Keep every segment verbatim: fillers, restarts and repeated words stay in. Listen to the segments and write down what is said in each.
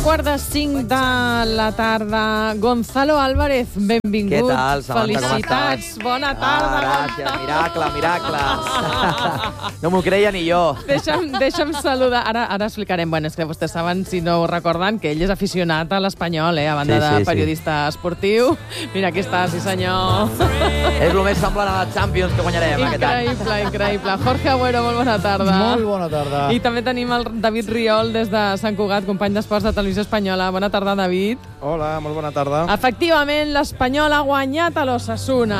quart de cinc de la tarda. Gonzalo Álvarez, benvingut. Què tal, Samantha, com felicitats. estàs? Bona tarda. Ah, gràcies, miracle, miracles. No m'ho creia ni jo. Deixa'm, deixa'm saludar. Ara, ara explicarem, bueno, és que vostès saben, si no ho recorden, que ell és aficionat a l'Espanyol, eh? A banda Sí, sí, de periodista sí. esportiu. Mira, aquí està, sí senyor. És el més semblant a la Champions que guanyarem aquest any. Increïble, increïble. Jorge Agüero, molt bona tarda. Molt bona tarda. I també tenim el David Riol des de Sant Cugat, company d'esports de Televisió Espanyola. Bona tarda, David. Hola, molt bona tarda. Efectivament, l'Espanyol ha guanyat a l'Osasuna.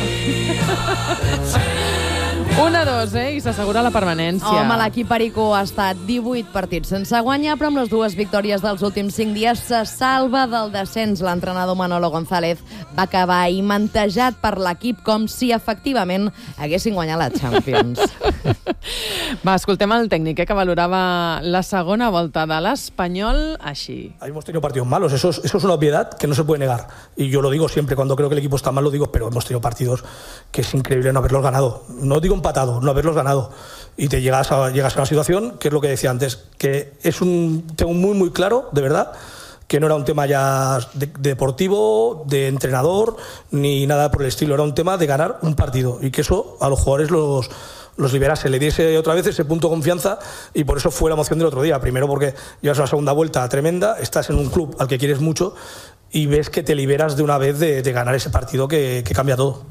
un a dos, eh? I s'assegura la permanència. Home, l'equip Perico ha estat divuit partits sense guanyar, però amb les dues victòries dels últims cinc dies se salva del descens. L'entrenador Manolo González va acabar imantejat per l'equip com si efectivament haguessin guanyat la Champions. Va, escoltem el tècnic, eh, que valorava la segona volta de l'Espanyol així. Hemos tenido partidos malos, eso es, eso es una obviedad que no se puede negar. Y yo lo digo siempre, cuando creo que el equipo está mal lo digo, pero hemos tenido partidos que es increíble no haberlos ganado. No digo empatado, no haberlos ganado. Y te llegas a, llegas a una situación, que es lo que decía antes, que es un tengo muy muy claro, de verdad, que no era un tema ya de, de deportivo, de entrenador, ni nada por el estilo. Era un tema de ganar un partido y que eso a los jugadores los... los liberase, le diese otra vez ese punto de confianza y por eso fue la emoción del otro día. Primero porque llevas una segunda vuelta tremenda, estás en un club al que quieres mucho y ves que te liberas de una vez de, de ganar ese partido que, que cambia todo.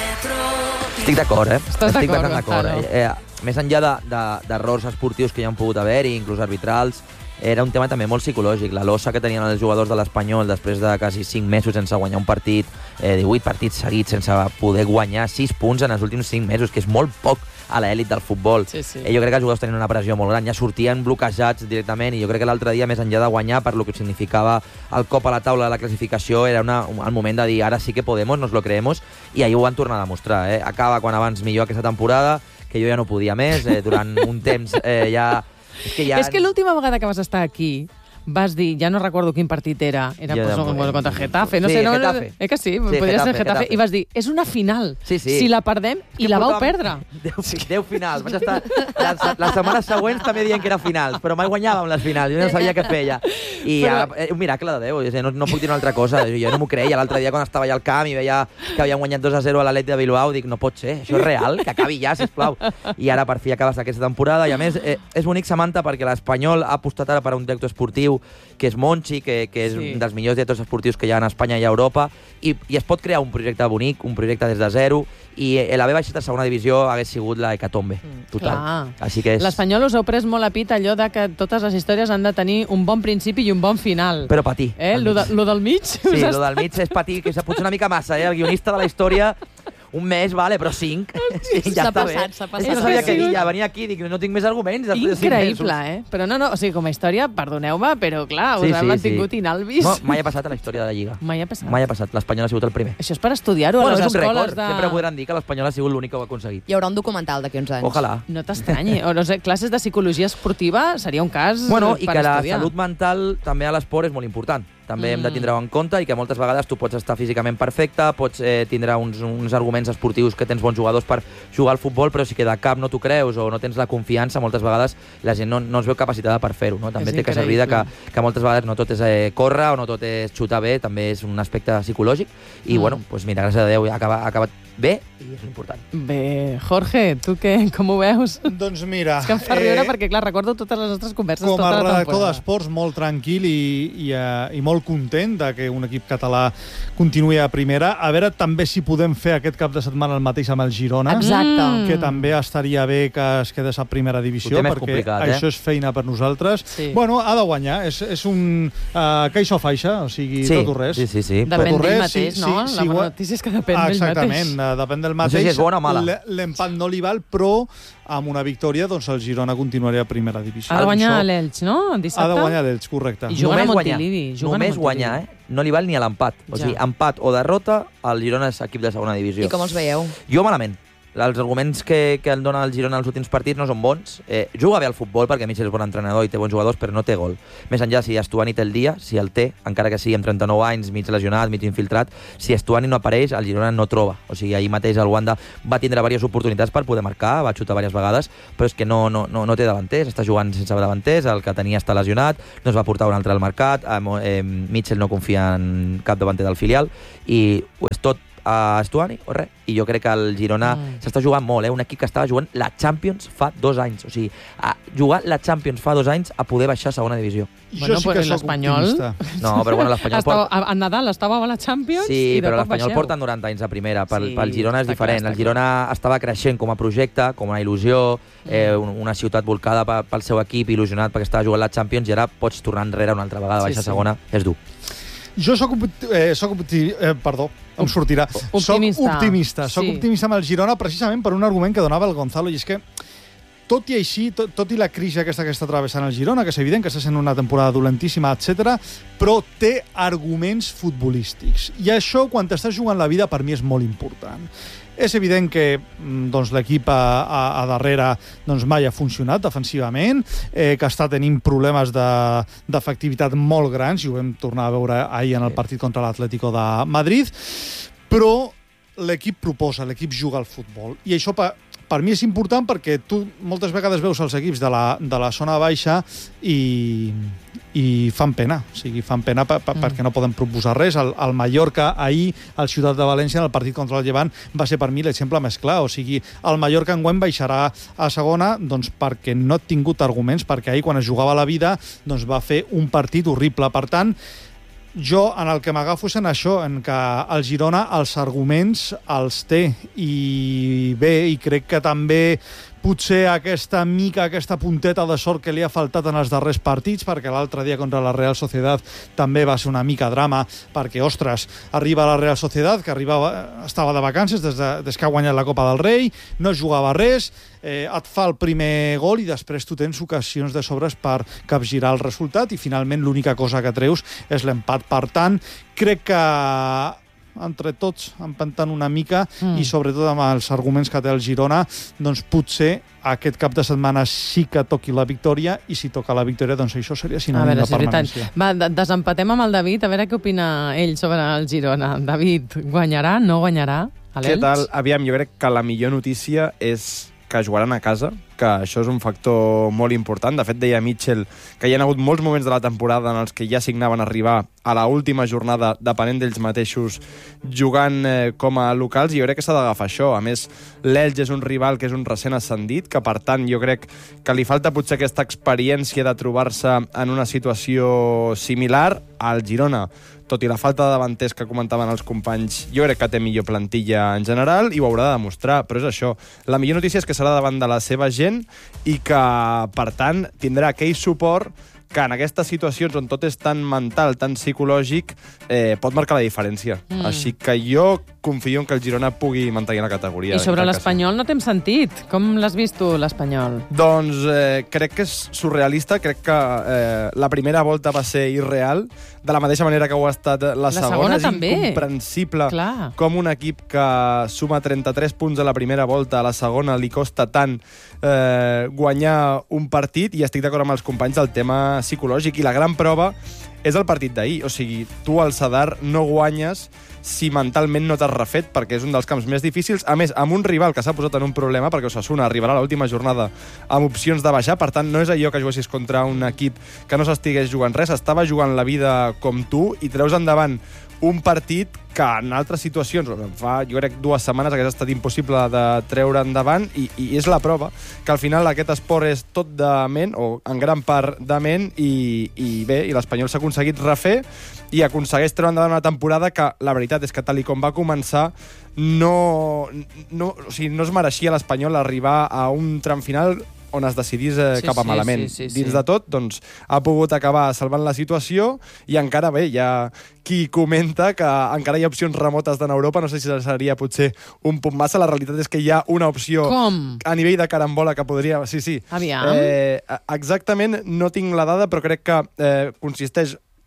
Estic d'acord, eh? Estàs Estic d'acord, d'acord. Gonzalo? Eh, eh, més enllà d'errors de, de, esportius que hi han pogut haver-hi, inclús arbitrals, era un tema també molt psicològic. La losa que tenien els jugadors de l'Espanyol després de quasi cinc mesos sense guanyar un partit, eh, divuit partits seguits sense poder guanyar sis punts en els últims cinc mesos, que és molt poc a l'elit del futbol. Sí, sí. Eh, jo crec que els jugadors tenien una pressió molt gran, ja sortien bloquejats directament, i jo crec que l'altre dia, més enllà de guanyar, per lo que significava el cop a la taula de la classificació, era una, un, el moment de dir, ara sí que podemos, nos lo creemos, i ahir ho van tornar a demostrar. Eh? Acaba quan abans millor aquesta temporada, que jo ja no podia més, eh, durant un temps eh, ja... És que, ja... És que l'última vegada que vas estar aquí vas dir, ja no recordo quin partit era, era Ja pues, de- bueno, contra Getafe, no Sí, sé, no, Getafe. eh que sí, Sí, podria Getafe, ser Getafe, Getafe. i vas dir, és una final, Sí, sí. si la perdem, i la vau perdre. Deu, deu finals. Vaig estar les, les setmanes següents també dient que era finals, però mai guanyàvem les finals, jo no sabia què feia. I Però- ara, eh, un miracle de Déu, no, no puc dir una altra cosa, jo no m'ho creia. L'altre dia quan estava allà al camp i veia que havien guanyat dos a zero a l'Atlètic de Bilbao, dic, no pot ser, això és real, que acabi ja, sisplau. I ara per fi acabes aquesta temporada, i a més eh, és bonic, Samantha, perquè l'Espanyol ha apostat ara per un director esportiu que és Monchi, que, que és Sí. un dels millors directors esportius que hi ha en Espanya i a Europa, i, i es pot crear un projecte bonic, un projecte des de zero, i eh, l'haver baixat a segona divisió hagués sigut la hecatombe total. Clar. Així que és... L'Espanyol us heu pres molt a pit allò de que totes les històries han de tenir un bon principi i un bon final. Però patir. Eh? Lo, de, lo del mig? Sí, us lo està- del mig és patir, que és potser una mica massa, eh? El guionista de la història, un mes, vale, però cinc. Sí, ja S'ha està passat, bé. s'ha És passat. que no sabia És que què ha dir, sigut- ja venia aquí, dic, no tinc més arguments. després de cinc Increïble, mesos. eh? Però no, no, o sigui, com a història, perdoneu-me, però clar, us Sí, han sí, mantingut sí. inalvis. No, mai ha passat a la història de la Lliga. Mai ha passat. Mai ha passat. L'Espanyol ha sigut el primer. Això és per estudiar-ho Bueno, a és les un escoles rècord. de... Sempre podran dir que l'Espanyol ha sigut l'únic que ho ha aconseguit. Hi haurà un documental d'aquí uns anys. Ojalà. No t'estranyi. O no sé, classes de psicologia esportiva seria un cas Bueno, i per que la estudiar. salut mental també a l'esport és molt important. També hem de Mm. tindre-ho en compte, i que moltes vegades tu pots estar físicament perfecte, pots eh, tindre uns, uns arguments esportius que tens bons jugadors per jugar al futbol, però si que de cap no t'ho creus o no tens la confiança, moltes vegades la gent no, no es veu capacitada per fer-ho. No? També És té que servir de que, increïble. que moltes vegades no tot és eh, córrer o no tot és xutar bé, també és un aspecte psicològic. I, Mm. bueno, doncs mira, gràcies a Déu, ja ha acabat, ha acabat bé i és important. Bé, Jorge, tu què? Com ho veus? Doncs mira... És que em fa riure perquè, clar, recordo totes les nostres converses com tota a la redactor temporada. d'esports, molt tranquil i, i, uh, i molt content de que un equip català continuï a primera. A veure també si podem fer aquest cap de setmana el mateix amb el Girona. Exacte. Mm. Que també estaria bé que es quedés a primera divisió, Ho té més perquè complicat, eh? això és feina per nosaltres. Sí. Bueno, ha de guanyar. És, és un uh, caixa o faixa, o sigui, Sí, tot o res. sí, sí, sí. Depèn Tot o d'ell res, sí, mateix, sí, no? sí, la bona igual- notícia és que depèn Ah, d'ell exactament, mateix. eh, depèn del sé mateix. si és bona o mala. L- L'empat no li val, però amb una victòria doncs el Girona continuaria a primera divisió. Ha de guanyar Això- l'Elx, no? Dissabte? Ha de guanyar l'Elx, correcte. I juguen a Només guanyar, Montilivi, juguen a només Montilivi. guanyar, eh? No li val ni a l'empat. O Ja. sigui, empat o derrota, el Girona és equip de segona divisió. I com els veieu? Jo malament. els arguments que, que el dona el Girona als últims partits no són bons. Eh, juga bé al futbol perquè Mitchell és bon entrenador i té bons jugadors, però no té gol. Més enllà, si Estuani té el dia, si el té, encara que sigui amb trenta-nou anys, mig lesionat, mig infiltrat, si Estuani no apareix, el Girona no troba. O sigui, ahir mateix el Wanda va tindre diverses oportunitats per poder marcar, va xutar diverses vegades, però és que no, no, no, no té davanters, està jugant sense davanters, el que tenia està lesionat, no es va portar un altre al mercat, eh, Mitchell no confia en cap davanter del filial, i és tot a Estuani o res. I jo crec que el Girona mm. s'està jugant molt, eh? Un equip que estava jugant la Champions fa dos anys. O sigui, a jugar la Champions fa dos anys a poder baixar a segona divisió. Bueno, jo sí que soc optimista. No, però bueno, l'Espanyol... Estava, a Nadal estava a la Champions sí, i de però cop l'Espanyol baixeu. porta noranta anys a primera. Pel, sí, pel Girona és diferent. Clar, el Girona clar. estava creixent com a projecte, com a il·lusió, eh, una ciutat volcada pel seu equip, il·lusionat perquè estava jugant la Champions, i ara pots tornar enrere una altra vegada, baixar sí, sí. a segona, és dur. Jo soc, eh, soc opti eh, perdó, em sortirà. Optimista. Soc optimista. Soc Sí. optimista amb el Girona precisament per un argument que donava el Gonzalo, i és que tot i així, tot, tot i la crisi aquesta que està travessant el Girona, que és evident que està sent una temporada dolentíssima, etcètera, però té arguments futbolístics. I això, quan t'estàs jugant la vida, per mi és molt important. És evident que doncs, l'equip a, a, a darrere doncs, mai ha funcionat defensivament, eh, que està tenint problemes d'efectivitat de, molt grans, i ho vam tornar a veure ahir en el partit contra l'Atlético de Madrid, però l'equip proposa, l'equip juga al futbol. I això per, per mi és important perquè tu moltes vegades veus els equips de la, de la zona baixa i, i fan pena. O sigui, fan pena per, per, mm. perquè no poden proposar res. El, el Mallorca ahir, al Ciutat de València, en el partit contra el Llevant, va ser per mi l'exemple més clar. O sigui, el Mallorca enguany baixarà a segona doncs, perquè no ha tingut arguments, perquè ahir, quan es jugava la vida, doncs, va fer un partit horrible. Per tant, jo en el que m'agafo és en això, en que el Girona els arguments els té, i bé, i crec que també potser aquesta mica, aquesta punteta de sort que li ha faltat en els darrers partits, perquè l'altre dia contra la Real Sociedad també va ser una mica drama, perquè, ostres, arriba la Real Sociedad, que arribava, estava de vacances des, de, des que ha guanyat la Copa del Rei, no jugava res, eh, et fa el primer gol i després tu tens ocasions de sobres per capgirar el resultat, i finalment l'única cosa que treus és l'empat. Per tant, crec que entre tots empantant una mica mm. i sobretot amb els arguments que té el Girona, doncs potser aquest cap de setmana sí que toqui la victòria, i si toca la victòria, doncs això seria sinònim de permanència. Va, desempatem amb el David, a veure què opina ell sobre el Girona. David, guanyarà, no guanyarà? Què tal? Aviam, jo crec que la millor notícia és que jugaran a casa, que això és un factor molt important. De fet, deia Mitchell que hi ha hagut molts moments de la temporada en els que ja signaven arribar a la última jornada, depenent d'ells mateixos, jugant eh, com a locals, i jo crec que s'ha d'agafar això. A més, l'Elx és un rival que és un recent ascendit, que per tant jo crec que li falta potser aquesta experiència de trobar-se en una situació similar. Al Girona, tot i la falta de davanters que comentaven els companys, jo crec que té millor plantilla en general i ho haurà de demostrar, però és això. La millor notícia és que serà davant de la seva gent i que, per tant, tindrà aquell suport que en aquestes situacions on tot és tan mental, tan psicològic, eh, pot marcar la diferència. Mm. Així que jo confio en que el Girona pugui mantenir la categoria. I sobre l'Espanyol no t'hem sentit. Com l'has vist tu, l'Espanyol? Doncs eh, crec que és surrealista. Crec que eh, la primera volta va ser irreal, de la mateixa manera que ho ha estat la, la segona. segona és també. Incomprensible. Clar. Com un equip que suma trenta-tres punts a la primera volta, a la segona li costa tant eh, guanyar un partit, i estic d'acord amb els companys del tema psicològic, i la gran prova és el partit d'ahir. O sigui, tu al Sadar no guanyes si mentalment no t'has refet, perquè és un dels camps més difícils, a més, amb un rival que s'ha posat en un problema, perquè Osasuna arribarà a l'última jornada amb opcions de baixar. Per tant, no és allò que juguessis contra un equip que no s'estigués jugant res, estava jugant la vida com tu, i treus endavant un partit que en altres situacions, fa jo crec dues setmanes, hagués estat impossible de treure endavant, i, i és la prova que al final aquest esport és tot de ment, o en gran part de ment, i, i bé, i l'Espanyol s'ha aconseguit refer i aconsegueix treure endavant una temporada que la veritat és que tal i com va començar no, no, o sigui, no es mereixia l'Espanyol arribar a un tram final on es decidís eh, sí, cap a sí, malament. Sí, sí, Dins sí. de tot, doncs, ha pogut acabar salvant la situació, i encara bé, hi ha qui comenta que encara hi ha opcions remotes d'en Europa. No sé si seria potser un punt massa. La realitat és que hi ha una opció Com? a nivell de carambola que podria... Sí, sí. Aviam. Eh, exactament, no tinc la dada, però crec que eh, consisteix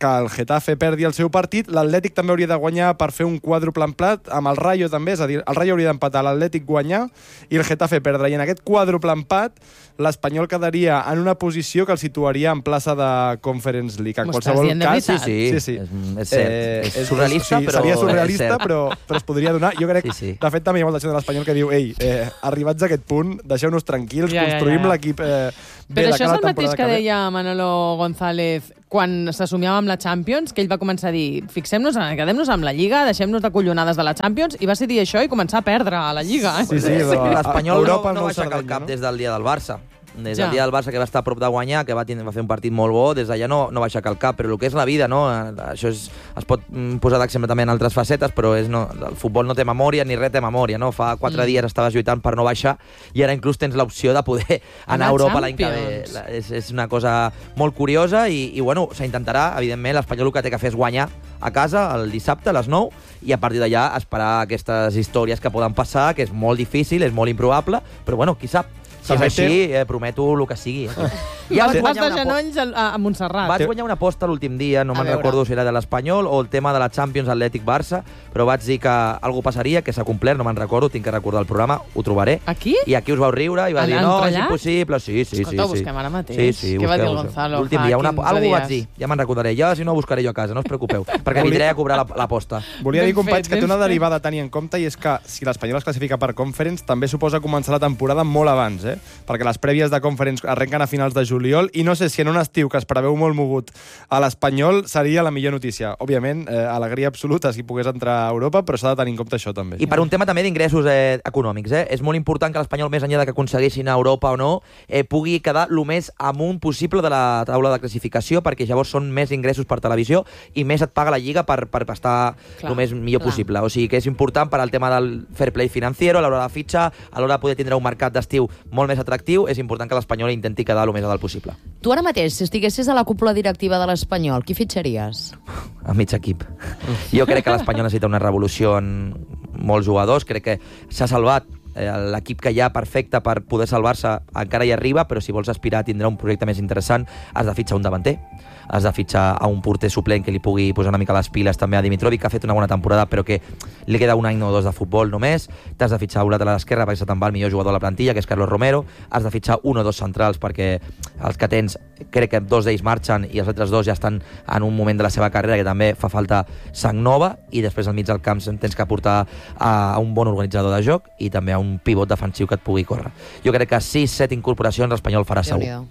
que el Getafe perdi el seu partit, l'Atlètic també hauria de guanyar per fer un quàdruple empat, amb el Rayo també, és a dir, el Rayo hauria d'empatar, l'Atlètic guanyar i el Getafe perdre. I en aquest quàdruple empat, l'Espanyol quedaria en una posició que el situaria en plaça de Conference League. En qualsevol cas, sí, sí, sí, sí. És, és cert. Eh, és surrealista, sí, però seria surrealista, és cert. però, però es podria donar. Jo crec, sí, sí. De fet, també hi ha molta gent de l'Espanyol que diu ei, eh, arribats a aquest punt, deixeu-nos tranquils, ja, construïm ja, ja. l'equip eh, bé. Però això és el mateix que ve. deia Manolo González quan s'assumiava amb la Champions, que ell va començar a dir fixem-nos, quedem-nos amb la Lliga, deixem-nos de collonades de la Champions, i va ser dir això i començar a perdre a la Lliga. Eh? Sí, sí, però l'Espanyol no, no, no va aixecar el cap des del dia del Barça. Des del ja. dia del Barça, que va estar a prop de guanyar, que va, tindre, va fer un partit molt bo, des d'allà no, no va aixecar el cap, però el que és la vida, no? Això és, es pot posar d'exemple també en altres facetes, però és, no, el futbol no té memòria ni res té memòria, no? Fa quatre mm. dies estaves lluitant per no baixar i ara inclús tens l'opció de poder anar a Europa l'any que ve. És, és una cosa molt curiosa i, i bueno, s'intentarà, evidentment, l'Espanyol el que té que fer és guanyar a casa el dissabte a les nou i a partir d'allà esperar aquestes històries que poden passar, que és molt difícil, és molt improbable, però bueno, qui sap. Si és així, eh, prometo el que sigui. Eh. Ja vas de genolls a, a Montserrat. Vaig guanyar una aposta l'últim dia, no me'n recordo si era de l'Espanyol o el tema de la Champions Atlètic-Barça, però vaig dir que alguna passaria, que s'ha complert, no me'n recordo, tinc que recordar el programa, ho trobaré. Aquí? I aquí us vau riure i va dir, no, és impossible. Sí, sí, Escolta, sí. ho busquem ara mateix. Sí, sí, què va dir el Gonzalo l'últim dia? Una, algú vaig dir, ja me'n recordaré. Jo, si no, ho buscaré jo a casa, no us preocupeu, perquè vindré a cobrar l'aposta. Volia dir, companys, que té una derivada a tenir en compte i és que si l'Espanyol es classifica per Conference també suposa començar la temporada molt abans, eh? Perquè les prèvies de Conference arrenquen a finals de juliol i no sé si en un estiu que es preveu molt mogut a l'Espanyol seria la millor notícia. Òbviament, eh, alegria absoluta si pogués entrar a Europa, però s'ha de tenir en compte això també. I per un tema també d'ingressos eh, econòmics, eh? És molt important que l'Espanyol, més enllà de que aconsegueixin a Europa o no, eh, pugui quedar el més amunt possible de la taula de classificació, perquè llavors són més ingressos per televisió i més et paga la Lliga per, per estar el més millor clar. possible. O sigui que és important per al tema del fair play financiero, a l'hora de fitxar, a l'hora de poder tindre un mercat d'estiu molt més atractiu, és important que l'Espanyol intenti quedar el més a dalt possible. Tu ara mateix, si estiguessis a la cúpula directiva de l'Espanyol, qui fitxaries? A mig equip. Jo crec que l'Espanyol necessita una revolució en molts jugadors, crec que s'ha salvat eh, l'equip que hi ha perfecte per poder salvar-se encara hi arriba, però si vols aspirar a tindre un projecte més interessant has de fitxar un davanter, has de fitxar a un porter suplent que li pugui posar una mica les piles també a Dimitrovic, que ha fet una bona temporada però que li queda un any o dos de futbol només, t'has de fitxar un lateral esquerre perquè se te'n va el millor jugador de la plantilla, que és Carlos Romero, has de fitxar un o dos centrals perquè els que tens, crec que dos d'ells marxen i els altres dos ja estan en un moment de la seva carrera que també fa falta sang nova, i després al mig del camp tens que portar a un bon organitzador de joc i també a un pivot defensiu que et pugui córrer. Jo crec que sis set incorporacions l'Espanyol farà segur.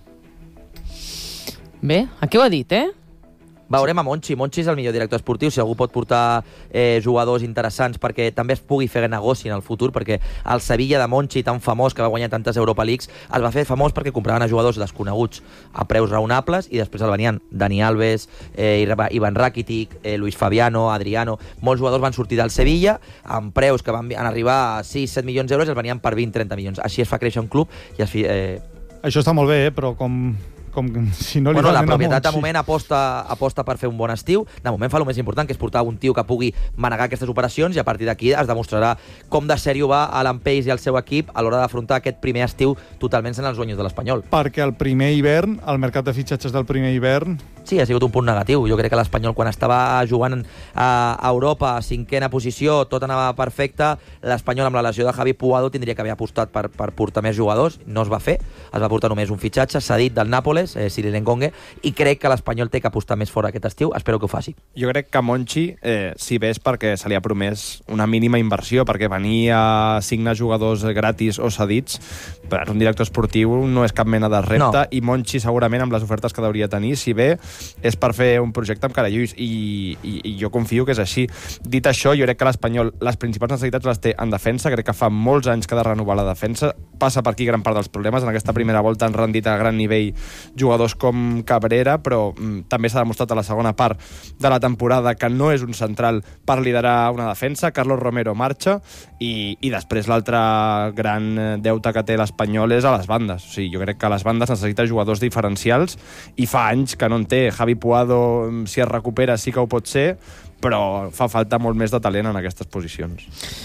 Bé, aquí ho ha dit, eh? Veurem a Monchi. Monchi és el millor director esportiu. Si algú pot portar eh, jugadors interessants perquè també es pugui fer negoci en el futur, perquè el Sevilla de Monchi, tan famós, que va guanyar tantes Europa Leagues, es va fer famós perquè compraven a jugadors desconeguts a preus raonables i després el venien Dani Alves, eh, Ivan Rakitic, eh, Luis Fabiano, Adriano. Molts jugadors van sortir del Sevilla amb preus que van arribar a sis set milions d'euros i els venien per vint trenta milions. Així es fa créixer un club i es fi, eh... Això està molt bé, eh? Però com... com si no li bueno, la propietat de moment aposta, aposta per fer un bon estiu. De moment fa el més important, que és portar un tio que pugui manegar aquestes operacions, i a partir d'aquí es demostrarà com de sèrio va Alan Pace i el seu equip a l'hora d'afrontar aquest primer estiu totalment sent els guanyos de l'Espanyol. Perquè el primer hivern, el mercat de fitxatges del primer hivern... Sí, ha sigut un punt negatiu. Jo crec que l'Espanyol, quan estava jugant a Europa a cinquena posició, tot anava perfecte. L'Espanyol, amb la lesió de Javi Puado, tindria que haver apostat per, per portar més jugadors. No es va fer. Es va portar només un fitxatge cedit del Nàpoles, eh, Cyril Ngonge, i crec que l'Espanyol té que apostar més fora aquest estiu. Espero que ho faci. Jo crec que Monchi, eh, si bé és perquè se li ha promès una mínima inversió, perquè venir a signar jugadors gratis o cedits, per un director esportiu no és cap mena de repte, no. I Monchi segurament amb les ofertes que hauria de tenir, si bé és per fer un projecte amb caralluis, i, i, i jo confio que és així. Dit això, jo crec que l'Espanyol les principals necessitats les té en defensa. Crec que fa molts anys que ha de renovar la defensa. Passa per aquí gran part dels problemes. En aquesta primera volta han rendit a gran nivell jugadors com Cabrera, però mm, també s'ha demostrat a la segona part de la temporada que no és un central per liderar una defensa. Carlos Romero marxa, i, i després l'altre gran deute que té l'Espanyol és a les bandes. O sigui, jo crec que a les bandes necessita jugadors diferencials, i fa anys que no en té. Javi Puado, si es recupera, sí que ho pot ser, però fa falta molt més de talent en aquestes posicions.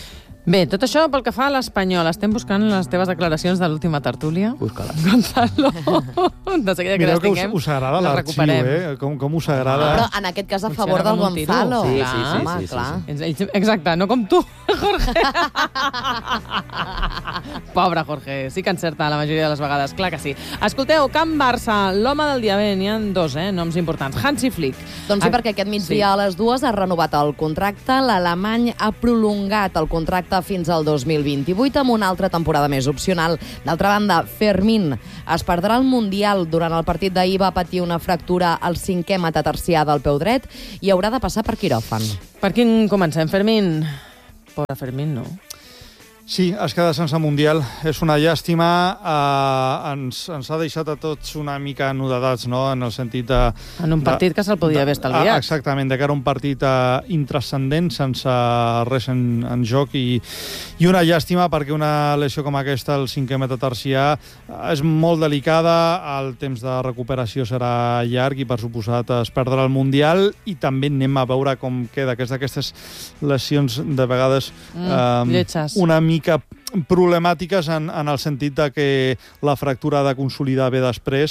Bé, tot això pel que fa a l'Espanyol. Estem buscant les teves declaracions de l'última tertúlia. Busca-la. Gonzalo, de seguida que Mireu les que us, tinguem, us agrada les l'arxiu, recuperem. eh? Com, com us agrada. Però en aquest cas a Potser favor era del com un tiro. Gonzalo. Sí, Clar, sí, sí, home, sí, sí, clar. Ells- Exacte, no com tu, Jorge. Pobre Jorge, sí que encerta la majoria de les vegades, clar que sí. Escolteu, Camp Barça, l'home del dia, bé, n'hi ha dos, eh, noms importants. Hansi Flick. Doncs sí, Ah, perquè aquest migdia a les dues ha renovat el contracte. L'alemany ha prolongat el contracte fins al dos mil vint-i-vuit amb una altra temporada més opcional. D'altra banda, Fermín es perdrà el Mundial. Durant el partit d'ahir va patir una fractura al cinquè metatarsià del peu dret i haurà de passar per quiròfan. Per quin comencem, Fermín? Pobre Fermín, no? Sí, es queda sense Mundial. És una llàstima. Eh, ens, ens ha deixat a tots una mica anodadats, no?, en el sentit de... En un partit que se'l podia haver estalviat. Ah, exactament, de que era un partit uh, intrascendent, sense res en, en joc, i, i una llàstima perquè una lesió com aquesta, el cinquè metatarsià, és molt delicada, el temps de recuperació serà llarg i, per suposat, es perdrà el Mundial, i també anem a veure com queda, que és d'aquestes lesions de vegades Mm, um, lletges. una mica problemàtiques en, en el sentit de que la fractura ha de consolidar bé després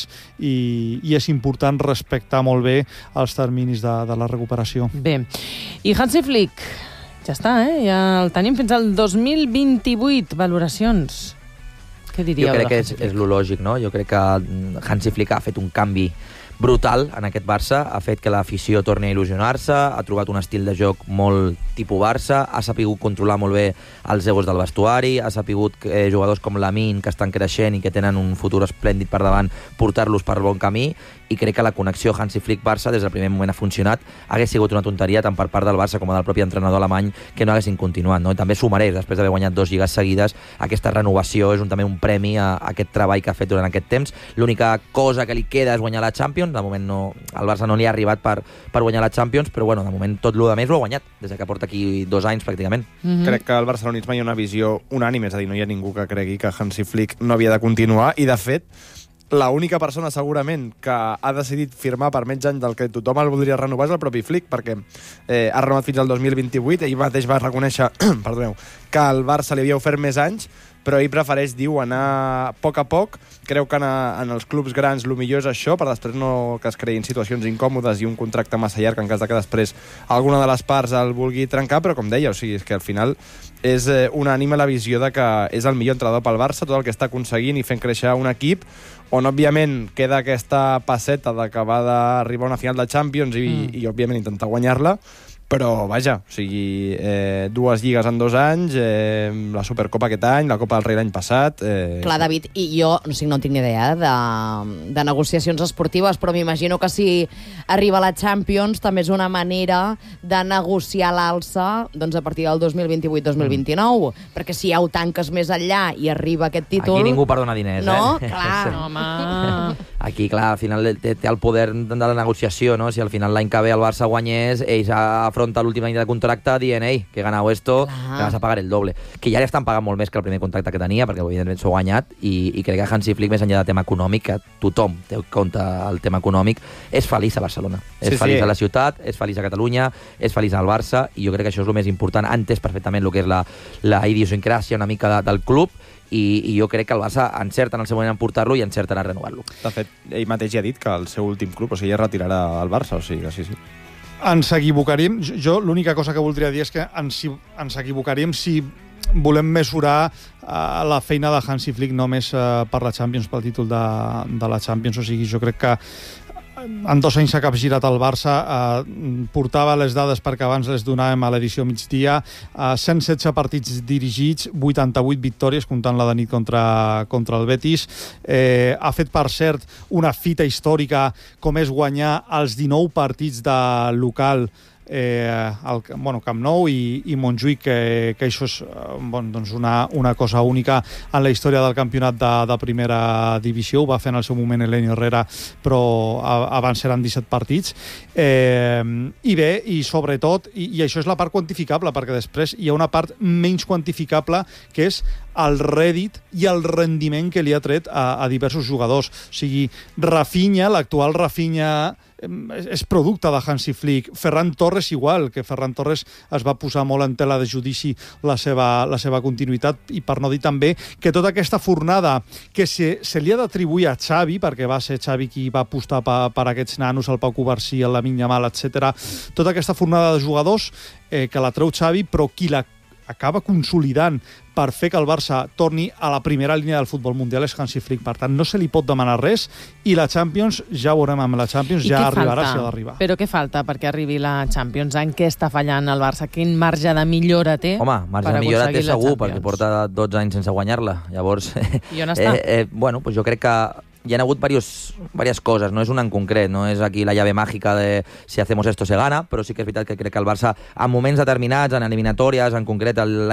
i, i és important respectar molt bé els terminis de, de la recuperació. Bé, i Hansi Flick, ja està, eh? Ja el tenim fins al dos mil vint-i-vuit. Valoracions. Què diríeu? Jo crec de que Hansi és, Flick? és lo lògic, no? Jo crec que Hansi Flick ha fet un canvi brutal en aquest Barça, ha fet que l'afició torni a il·lusionar-se, ha trobat un estil de joc molt tipus Barça, ha sapigut controlar molt bé els egos del vestuari, ha sapigut que jugadors com Lamine, que estan creixent i que tenen un futur esplèndid per davant, portar-los per bon camí, i crec que la connexió Hansi Flick-Barça des del primer moment ha funcionat. Hagués sigut una tonteria tant per part del Barça com del propi entrenador alemany que no haguessin continuat, no? I també s'ho mereix, després d'haver guanyat dos lligues seguides. Aquesta renovació és un, també un premi a, a aquest treball que ha fet durant aquest temps. L'única cosa que li queda és guanyar la Champions. De moment no, al Barça no li ha arribat per, per guanyar la Champions, però bueno, de moment tot lo de més ho ha guanyat, des que porta aquí dos anys pràcticament. Mhm. Crec que al barcelonisme hi ha una visió unànime, és a dir, no hi ha ningú que cregui que Hansi Flick no havia de continuar, i de fet l'única persona segurament que ha decidit firmar per menys anys del que tothom el voldria renovar és el propi Flick, perquè eh, ha renovat fins al dos mil vint-i-vuit, ell mateix va reconèixer perdoneu, que el Barça li havia ofert més anys, però ell prefereix, diu, anar a poc a poc. Creu que en, a, en els clubs grans el millor és això, per després no que es creïn situacions incòmodes i un contracte massa llarg en cas de que després alguna de les parts el vulgui trencar, però com deia, o sigui, és que al final és eh, unànime la visió de que és el millor entrenador pel Barça, tot el que està aconseguint i fent créixer un equip on, òbviament, queda aquesta passeta d'acabar d'arribar a una final de Champions i, mm. i òbviament, intentar guanyar-la, però, vaja, o sigui, eh, dues lligues en dos anys, eh, la Supercopa aquest any, la Copa del Rei l'any passat... Eh... Clar, David, i jo no, sé, no tinc ni idea de, de negociacions esportives, però m'imagino que si arriba la Champions també és una manera de negociar l'alça, doncs, a partir del dos mil vint-i-vuit dos mil vint-i-nou, mm. perquè si ja ho tanques més enllà i arriba aquest títol... Aquí ningú perdona diners, no? eh? Clar. No, home... Aquí, clar, al final té, té el poder de la negociació, no? Si al final l'any que ve el Barça guanyés, ells afronta l'últim any de contracte dient, ei, que he ganado esto, clar, que vas a pagar el doble. Que ja li estan pagant molt més que el primer contracte que tenia, perquè evidentment s'ho ha guanyat, i, i crec que Hansi Flick, més enllà del tema econòmic, que tothom té en compte el tema econòmic, és feliç a Barcelona. Sí, és feliç sí. a la ciutat, és feliç a Catalunya, és feliç al Barça, i jo crec que això és el més important. Ha entès perfectament el que és la, la idiosincràsia una mica de, del club, I, i jo crec que el Barça encerta en el seu moment en portar-lo i encertarà a renovar-lo. De fet, ell mateix ja ha dit que el seu últim club, o sigui, ja retirarà el Barça, o sigui que sí, sí. Ens equivocaríem. Jo l'única cosa que voldria dir és que ens, ens equivocaríem si volem mesurar uh, la feina de Hansi Flick només uh, per la Champions, pel títol de, de la Champions. O sigui, jo crec que en dos anys s'ha capgirat el Barça, eh, portava les dades perquè abans les donàvem a l'edició migdia, eh, cent setze partits dirigits, vuitanta-vuit victòries, comptant la de nit contra, contra el Betis. Eh, ha fet, per cert, una fita històrica com és guanyar els dinou partits de local eh, al bueno, Camp Nou i, i Montjuïc, que, que això és bon, doncs una, una cosa única en la història del campionat de, de primera divisió. Ho va fer en el seu moment Elenio Herrera, però abans eren disset partits. Eh, I bé, i sobretot, i, i això és la part quantificable, perquè després hi ha una part menys quantificable, que és el rèdit i el rendiment que li ha tret a, a diversos jugadors. O sigui, Rafinha, l'actual Rafinha, és producte de Hansi Flick. Ferran Torres igual, que Ferran Torres es va posar molt en tela de judici la seva, la seva continuïtat, i per no dir també que tota aquesta fornada que se, se li ha d'atribuir a Xavi, perquè va ser Xavi qui va apostar per, per aquests nanos, el Pau Cubarsí, el Lamine Yamal, etcètera. Tota aquesta fornada de jugadors eh, que la treu Xavi, però qui la acaba consolidant per fer que el Barça torni a la primera línia del futbol mundial és Hansi Flick. Per tant, no se li pot demanar res, i la Champions, ja ho veurem amb la Champions, I ja què arribarà falta? si ha d'arribar. Però què falta perquè arribi la Champions? En què està fallant el Barça? Quin marge de millora té? Home, marge per de millora té aconseguir la segur, Champions? perquè porta dotze anys sense guanyar-la. Llavors, I on està? Eh, eh, bueno, pues jo crec que hi ha hagut varios, varias cosas, no és una en concret, no és aquí la llave mágica de si hacemos esto se gana, però sí que és veritat que crec que el Barça, en moments determinats, en eliminatòries, en concret l'any